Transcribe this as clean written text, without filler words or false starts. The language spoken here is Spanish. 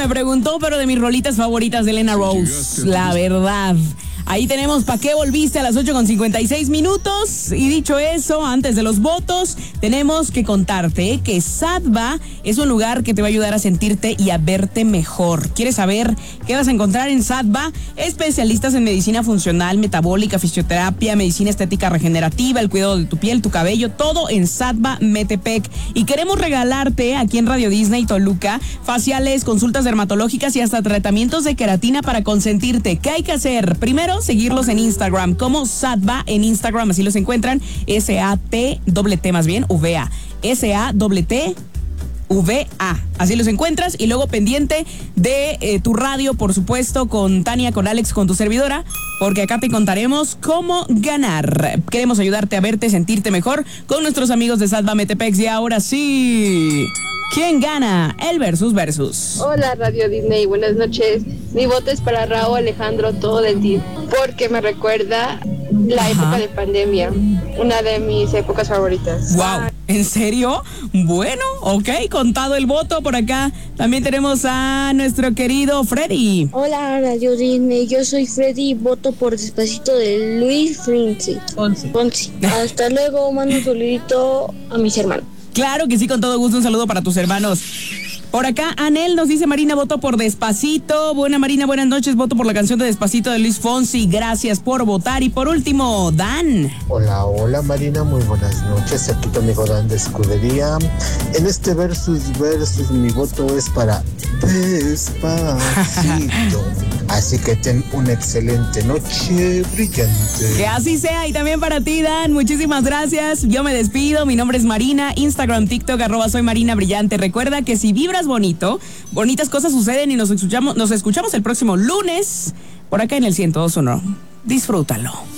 me preguntó, pero de mis rolitas favoritas de Elena Rose, la verdad. Ahí tenemos ¿Pa' qué volviste? A las 8:56. Y dicho eso, antes de los votos, tenemos que contarte que Sadva es un lugar que te va a ayudar a sentirte y a verte mejor. ¿Quieres saber qué vas a encontrar en Sadva? Especialistas en medicina funcional, metabólica, fisioterapia, medicina estética regenerativa, el cuidado de tu piel, tu cabello, todo en Sadva Metepec. Y queremos regalarte aquí en Radio Disney Toluca faciales, consultas dermatológicas y hasta tratamientos de queratina para consentirte. ¿Qué hay que hacer? Primero, seguirlos en Instagram como Sadva en Instagram, así los encuentran, SATT más bien, VA, SATT VA, así los encuentras. Y luego pendiente de tu radio, por supuesto, con Tania, con Alex, con tu servidora, porque acá te contaremos cómo ganar. Queremos ayudarte a verte, sentirte mejor con nuestros amigos de Sadva Metepec. Y ahora sí, ¿quién gana? El versus. Hola Radio Disney, buenas noches. Mi voto es para Raúl Alejandro todo el día, porque me recuerda la época de pandemia, una de mis épocas favoritas. Wow, ¿en serio? Bueno, ok, contado el voto. Por acá también tenemos a nuestro querido Freddy. Hola Radio Disney, yo soy Freddy y voto por Despacito de Luis Fonsi. Hasta luego, mando un saludito a mis hermanos. Claro que sí, con todo gusto, un saludo para tus hermanos. Por acá, Anel nos dice: Marina, voto por Despacito. Buena Marina, buenas noches, voto por la canción de Despacito de Luis Fonsi. Gracias por votar. Y por último, Dan. Hola Marina, muy buenas noches. Aquí tu amigo Dan de Escudería. En este versus, mi voto es para Despacito. Así que ten una excelente noche brillante. Que así sea, y también para ti, Dan. Muchísimas gracias. Yo me despido. Mi nombre es Marina. Instagram, TikTok, @soy Marina Brillante. Recuerda que si vibras bonito, bonitas cosas suceden, y nos escuchamos el próximo lunes por acá en el 102.1. Disfrútalo.